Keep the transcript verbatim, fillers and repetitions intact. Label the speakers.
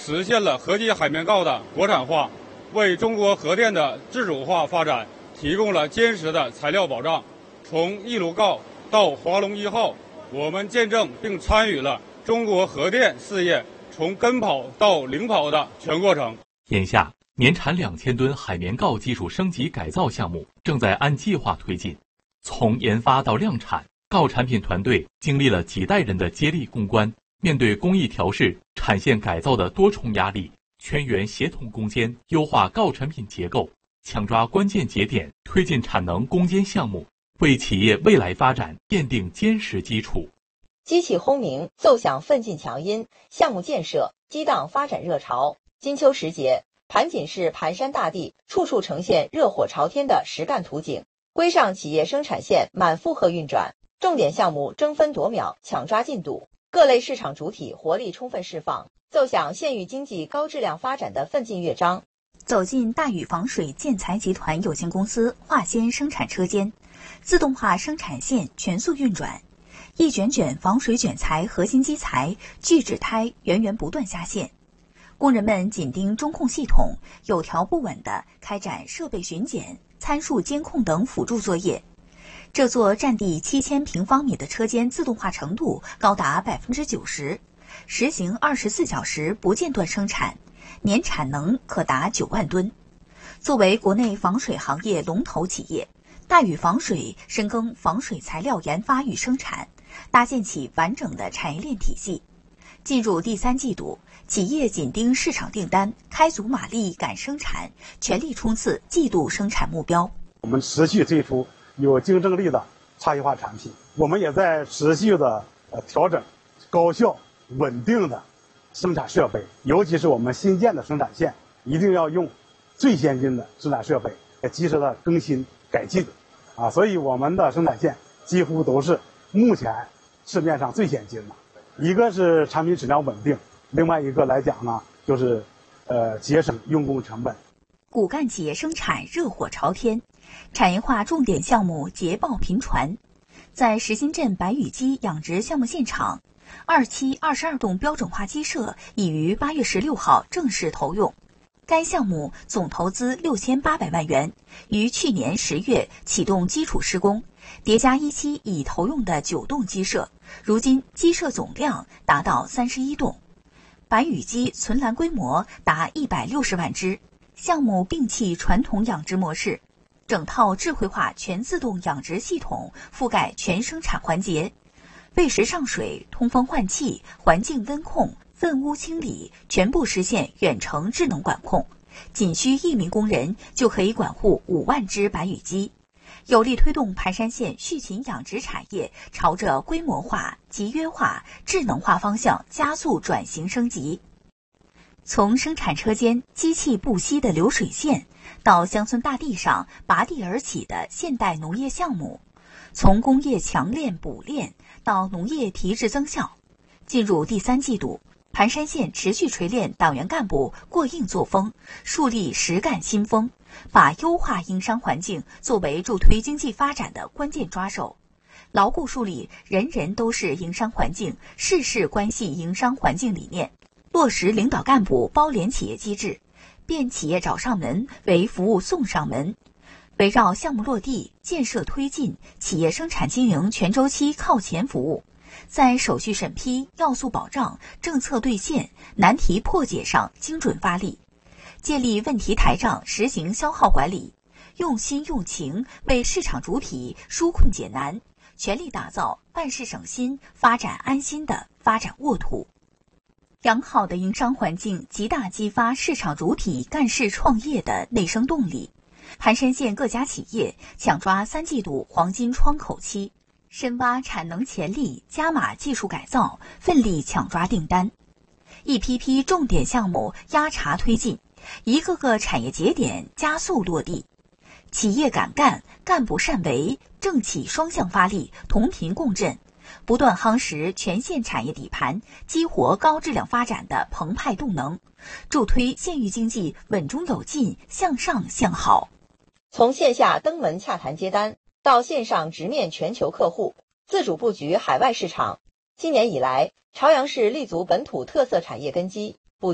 Speaker 1: 实现了合集海绵锆的国产化，为中国核电的自主化发展提供了坚实的材料保障。从一炉锆到华龙一号，我们见证并参与了中国核电事业从跟跑到领跑的全过程。
Speaker 2: 眼下，年产两千吨海绵锆技术升级改造项目正在按计划推进。从研发到量产，锆产品团队经历了几代人的接力攻关，面对工艺调试、产线改造的多重压力，全员协同攻坚，优化锆产品结构，抢抓关键节点，推进产能攻坚项目，为企业未来发展奠定坚实基础。
Speaker 3: 机器轰鸣，奏响奋进强音，项目建设激荡发展热潮。金秋时节，盘锦市盘山大地处处呈现热火朝天的实干图景。规上企业生产线满负荷运转，重点项目争分夺秒抢抓进度，各类市场主体活力充分释放，奏响县域经济高质量发展的奋进乐章。
Speaker 4: 走进大禹防水建材集团有限公司化纤生产车间，自动化生产线全速运转，一卷卷防水卷材核心基材聚酯胎源源不断下线，工人们紧盯中控系统，有条不紊地开展设备巡检、参数监控等辅助作业。这座占地七千平方米的车间自动化程度高达百分之九十，实行二十四小时不间断生产，年产能可达九万吨。作为国内防水行业龙头企业，大禹防水深耕防水材料研发与生产，搭建起完整的产业链体系。进入第三季度，企业紧盯市场订单，开足马力赶生产，全力冲刺季度生产目标。
Speaker 5: 我们持续推出有竞争力的差异化产品，我们也在持续的呃调整高效稳定的生产设备，尤其是我们新建的生产线，一定要用最先进的生产设备，来及时的更新改进，啊，所以我们的生产线几乎都是目前市面上最先进的。一个是产品质量稳定，另外一个来讲呢，就是呃节省用工成本。
Speaker 4: 骨干企业生产热火朝天，产业化重点项目捷报频传。在石新镇白羽鸡养殖项目现场，二期二十二栋标准化鸡舍已于八月十六号正式投用。该项目总投资六千八百万元，于去年十月启动基础施工，叠加一期已投用的九栋鸡舍，如今鸡舍总量达到三十一栋。白羽鸡存栏规模达一百六十万只。项目摒弃传统养殖模式，整套智慧化全自动养殖系统覆盖全生产环节，喂食上水、通风换气、环境温控、粪污清理全部实现远程智能管控，仅需一名工人就可以管护五万只白羽鸡，有力推动盘山县畜禽养殖产业朝着规模化、集约化、智能化方向加速转型升级。从生产车间机器不息的流水线，到乡村大地上拔地而起的现代农业项目，从工业强链补链到农业提质增效。进入第三季度，盘山县持续锤炼党员干部过硬作风，树立实干新风，把优化营商环境作为助推经济发展的关键抓手，牢固树立人人都是营商环境、事事关系营商环境理念，落实领导干部包联企业机制，变企业找上门为服务送上门。围绕项目落地、建设推进、企业生产经营全周期靠前服务，在手续审批、要素保障、政策兑现、难题破解上精准发力，建立问题台账，实行消耗管理，用心用情为市场主体纾困解难，全力打造办事省心、发展安心的发展沃土。良好的营商环境极大激发市场主体干事创业的内生动力。盘山县各家企业抢抓三季度黄金窗口期，深挖产能潜力，加码技术改造，奋力抢抓订单。一批批重点项目压茬推进，一个个产业节点加速落地。企业敢干，干部善为，政企双向发力，同频共振，不断夯实全县产业底盘，激活高质量发展的澎湃动能，助推县域经济稳中有进，向上向好。
Speaker 3: 从线下登门洽谈接单，到线上直面全球客户，自主布局海外市场。今年以来，朝阳市立足本土特色产业根基，